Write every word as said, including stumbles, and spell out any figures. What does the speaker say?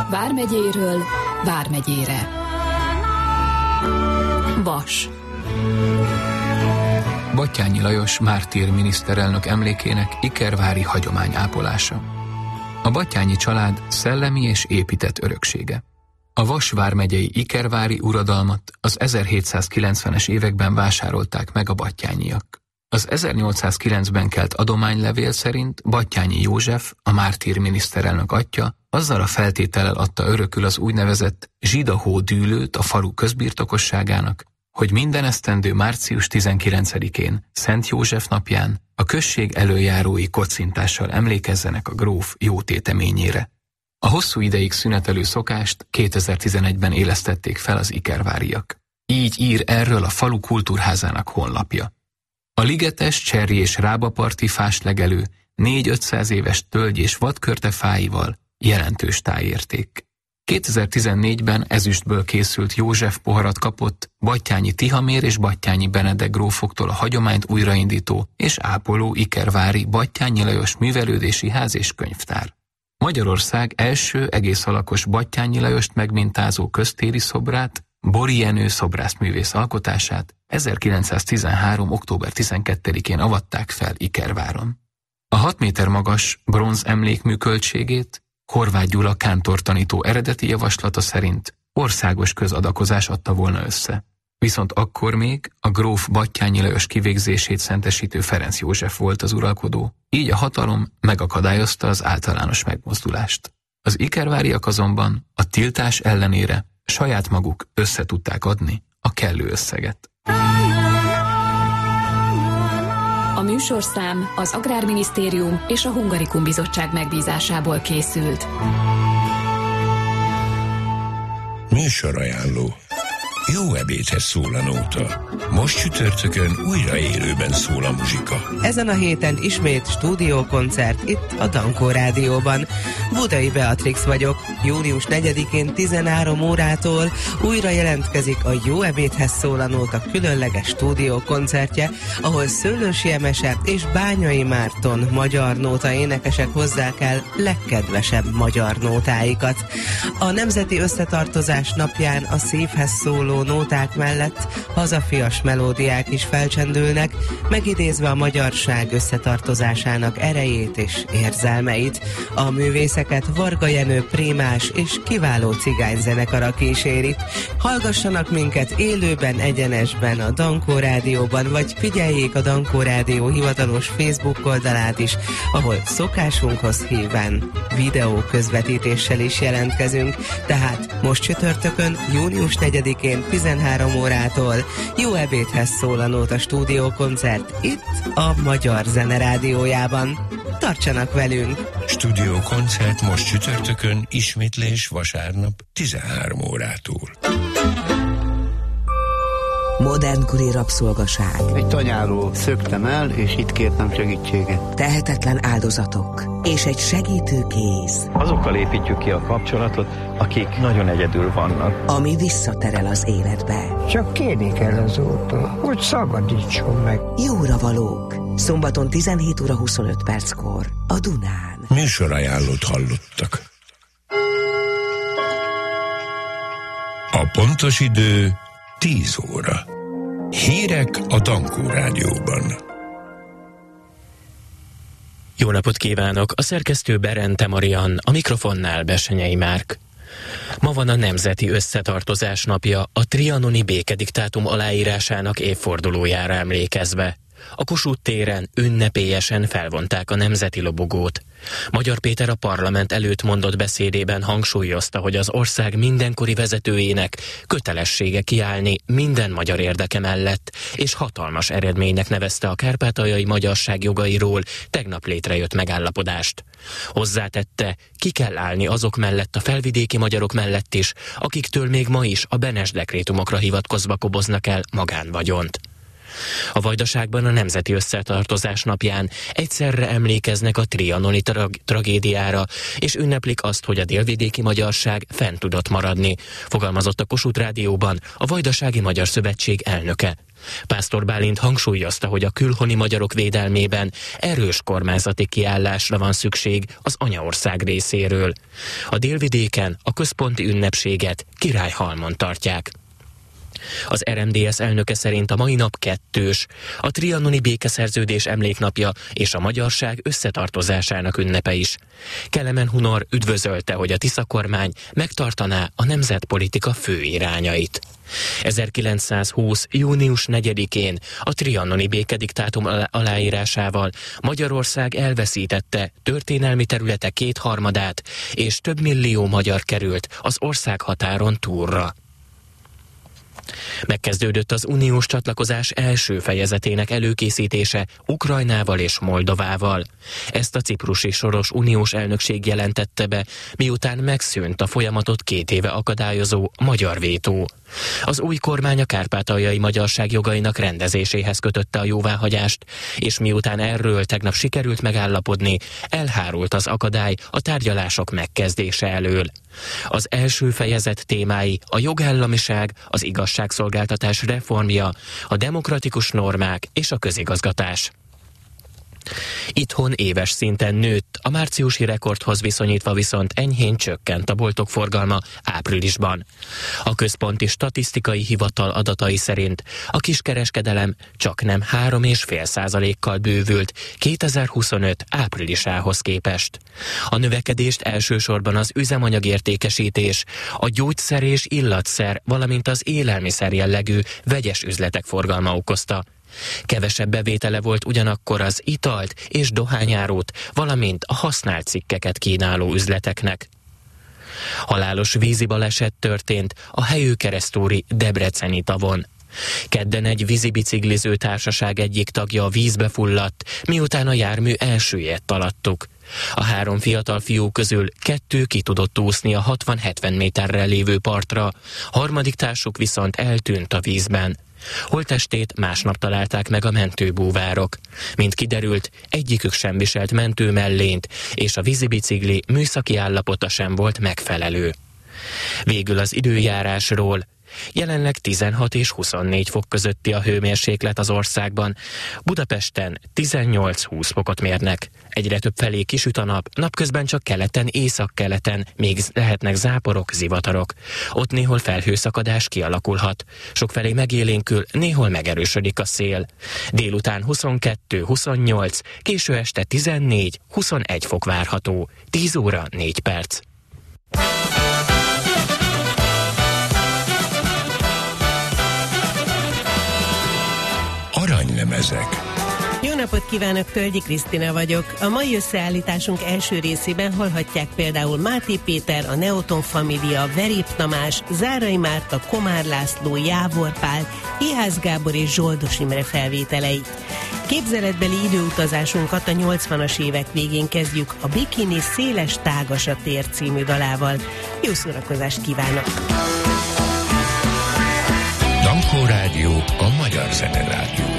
Vármegyéről Vármegyére. Vas. Batthyány Lajos mártír miniszterelnök emlékének ikervári hagyományápolása. A batthyányi család szellemi és épített öröksége. A Vas vármegyei ikervári uradalmat az ezerhétszázkilencvenes években vásárolták meg a batthyányiak. Az ezernyolcszázkilencben kelt adománylevél szerint Batthyányi József, a mártír miniszterelnök atyja, azzal a feltétellel adta örökül az úgynevezett zsidahó dűlőt a falu közbirtokosságának, hogy minden esztendő március tizenkilencedikén, Szent József napján a község előjárói kocintással emlékezzenek a gróf jótéteményére. A hosszú ideig szünetelő szokást kétezer-tizenegyben élesztették fel az ikerváriak. Így ír erről a falu kultúrházának honlapja. A ligetes, cserri és rábaparti fáslegelő négy-ötszáz éves tölgy és vadkörte fáival jelentős tájérték. kétezer-tizennégyben ezüstből készült József poharat kapott Batthyányi Tihamér és Batthyányi Benedek grófoktól a hagyományt újraindító és ápoló ikervári Batthyányi Lajos művelődési ház és könyvtár. Magyarország első egész alakos Batthyányi Lajost megmintázó köztéri szobrát, Bori Jenő szobrászművész alkotását ezerkilencszáztizenhárom. október tizenkettedikén avatták fel Ikerváron. A hat méter magas bronz emlékmű költségét Horváth Gyula kántortanító eredeti javaslata szerint országos közadakozás adta volna össze. Viszont akkor még a gróf Batthyányi Lajos kivégzését szentesítő Ferenc József volt az uralkodó, így a hatalom megakadályozta az általános megmozdulást. Az ikerváriak azonban a tiltás ellenére saját maguk össze tudták adni a kellő összeget. A műsorszám az Agrárminisztérium és a Hungarikum Bizottság megbízásából készült. Műsorajánló. Jó ebédhez szól a nóta. Most csütörtökön újra élőben szól a muzsika. Ezen a héten ismét stúdiókoncert itt a Dankó Rádióban. Budai Beatrix vagyok. június negyedikén tizenhárom órától újra jelentkezik a Jó ebédhez szól a nóta különleges stúdiókoncertje, ahol Szőlősi Emese és Bányai Márton magyar nóta énekesek hozzák el legkedvesebb magyar nótáikat. A Nemzeti Összetartozás napján a szívhez szóló nóták mellett hazafias melódiák is felcsendülnek, megidézve a magyarság összetartozásának erejét és érzelmeit. A művészeket Varga Jenő prémás és kiváló cigányzenekara kíséri. Hallgassanak minket élőben, egyenesben a Dankó Rádióban, vagy figyeljék a Dankó Rádió hivatalos Facebook oldalát is, ahol szokásunkhoz híven videó közvetítéssel is jelentkezünk. Tehát most csütörtökön, június negyedikén tizenhárom órától Jó ebédhez szól a nóta stúdiókoncert itt a Magyar Zene Rádiójában. Tartsanak velünk! Stúdiókoncert most csütörtökön, ismétlés vasárnap tizenhárom órától. Modernkori rabszolgaság. Egy tanyáról szöktem el, és itt kértem segítséget. Tehetetlen áldozatok és egy segítő kéz. Azokkal építjük ki a kapcsolatot, akik nagyon egyedül vannak. Ami visszaterel az életbe. Csak kérni kell az Úrtól, hogy szabadítson meg. Jóra valók. Szombaton tizenhét óra huszonöt perckor a Dunán. Műsorajánlót hallottak. A pontos idő tíz óra. Hírek a Dankó Rádióban. Jó napot kívánok! A szerkesztő Berente Marian, a mikrofonnál Bessenyei Márk. Ma van a Nemzeti Összetartozás napja, a trianoni békediktátum aláírásának évfordulójára emlékezve. A Kossuth téren ünnepélyesen felvonták a nemzeti lobogót. Magyar Péter a parlament előtt mondott beszédében hangsúlyozta, hogy az ország mindenkori vezetőjének kötelessége kiállni minden magyar érdeke mellett, és hatalmas eredménynek nevezte a kárpátaljai magyarság jogairól tegnap létrejött megállapodást. Hozzátette, ki kell állni azok mellett, a felvidéki magyarok mellett is, akiktől még ma is a Benes dekrétumokra hivatkozva koboznak el magánvagyont. A Vajdaságban a Nemzeti Összetartozás napján egyszerre emlékeznek a trianoni trag- tragédiára, és ünneplik azt, hogy a délvidéki magyarság fent tudott maradni, fogalmazott a Kossuth Rádióban a Vajdasági Magyar Szövetség elnöke. Pásztor Bálint hangsúlyozta, hogy a külhoni magyarok védelmében erős kormányzati kiállásra van szükség az anyaország részéről. A délvidéken a központi ünnepséget Királyhalmon tartják. Az er em dé es elnöke szerint a mai nap kettős, a trianoni békeszerződés emléknapja és a magyarság összetartozásának ünnepe is. Kelemen Hunor üdvözölte, hogy a Tisza kormány megtartaná a nemzetpolitika fő irányait. ezerkilencszázhúsz. június negyedikén a trianoni békediktátum aláírásával Magyarország elveszítette történelmi területe kétharmadát, és több millió magyar került az országhatáron túlra. Megkezdődött az uniós csatlakozás első fejezetének előkészítése Ukrajnával és Moldovával. Ezt a ciprusi soros uniós elnökség jelentette be, miután megszűnt a folyamatot két éve akadályozó magyar vétó. Az új kormány a kárpátaljai magyarság jogainak rendezéséhez kötötte a jóváhagyást, és miután erről tegnap sikerült megállapodni, elhárult az akadály a tárgyalások megkezdése elől. Az első fejezet témái a jogállamiság, az igazságszolgáltatás reformja, a demokratikus normák és a közigazgatás. Itthon éves szinten nőtt, a márciusi rekordhoz viszonyítva viszont enyhén csökkent a boltok forgalma áprilisban. A Központi Statisztikai Hivatal adatai szerint a kiskereskedelem csaknem három egész öt százalékkal bővült kétezer-huszonöt áprilisához képest. A növekedést elsősorban az üzemanyagértékesítés, a gyógyszer és illatszer, valamint az élelmiszer jellegű vegyes üzletek forgalma okozta. Kevesebb bevétele volt ugyanakkor az italt és dohányárút, valamint a használt cikkeket kínáló üzleteknek. Halálos vízi baleset történt a Helyőkeresztúri Debreceni tavon. Kedden egy vízibicikliző társaság egyik tagja a vízbe fulladt, miután a jármű elsüllyedt alattuk. A három fiatal fiú közül kettő ki tudott úszni a hatvan-hetven méterrel lévő partra, harmadik társuk viszont eltűnt a vízben. Holttestét másnap találták meg a mentőbúvárok. Mint kiderült, egyikük sem viselt mentőmellényt, és a vízibicikli műszaki állapota sem volt megfelelő. Végül az időjárásról. Jelenleg tizenhat és huszonnégy fok közötti a hőmérséklet az országban. Budapesten tizennyolc-húsz fokot mérnek. Egyre több felé kisüt a nap, napközben csak keleten, északkeleten még lehetnek záporok, zivatarok. Ott néhol felhőszakadás kialakulhat. Sokfelé megélénkül, néhol megerősödik a szél. Délután huszonkettő-huszonnyolc, késő este tizennégy-huszonegy fok várható. tíz óra négy perc. Aranylemezek. Jó napot kívánok, Tölgyi Krisztina vagyok. A mai összeállításunk első részében hallhatják például Máté Péter, a Neoton Família, Verép Tamás, Zárai Márta, Komár László, Jávor Pál, Ihász Gábor és Zsoldos Imre felvételeit. Képzeletbeli időutazásunkat a nyolcvanas évek végén kezdjük a Bikini széles tágas a tér című dalával. Jó szórakozást kívánok! Dankó Rádió, a magyar zenerádió.